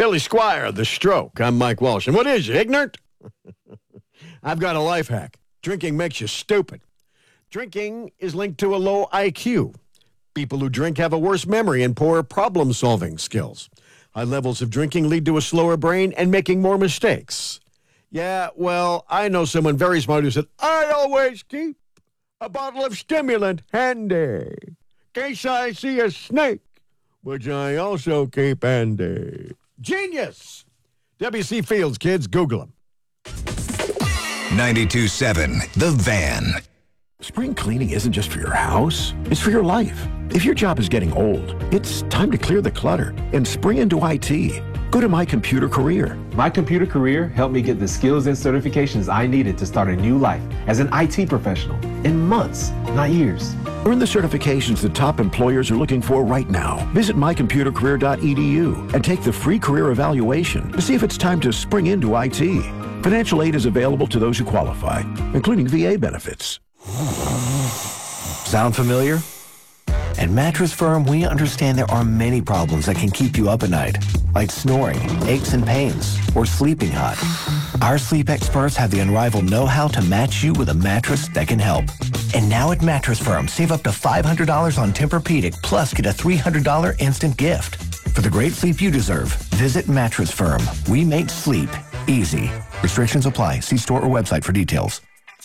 Billy Squire, The Stroke. I'm Mike Walsh. And what is you, ignorant? I've got a life hack. Drinking makes you stupid. Drinking is linked to a low IQ. People who drink have a worse memory and poor problem-solving skills. High levels of drinking lead to a slower brain and making more mistakes. Yeah, well, I know someone very smart who said, I always keep a bottle of stimulant handy in case I see a snake, which I also keep handy. Genius! W.C. Fields, kids, Google him. 92.7 The Van. Spring cleaning isn't just for your house, it's for your life. If your job is getting old, it's time to clear the clutter and spring into IT. Go to My Computer Career. My Computer Career helped me get the skills and certifications I needed to start a new life as an IT professional in months, not years. Earn the certifications that top employers are looking for right now. Visit mycomputercareer.edu and take the free career evaluation to see if it's time to spring into IT. Financial aid is available to those who qualify, including VA benefits. Sound familiar? At Mattress Firm, we understand there are many problems that can keep you up at night, like snoring, aches and pains, or sleeping hot. Our sleep experts have the unrivaled know-how to match you with a mattress that can help. And now at Mattress Firm, save up to $500 on Tempur-Pedic, plus get a $300 instant gift. For the great sleep you deserve, visit Mattress Firm. We make sleep easy. Restrictions apply. See store or website for details.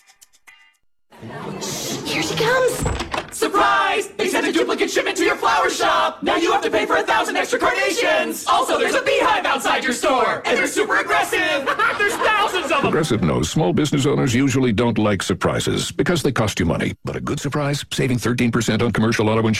Here she comes! Surprise! They sent a duplicate shipment to your flower shop! Now you have to pay for 1,000 extra carnations! Also, there's a beehive outside your store! And they're super aggressive! There's thousands of them! Progressive knows small business owners usually don't like surprises because they cost you money. But a good surprise, saving 13% on commercial auto insurance.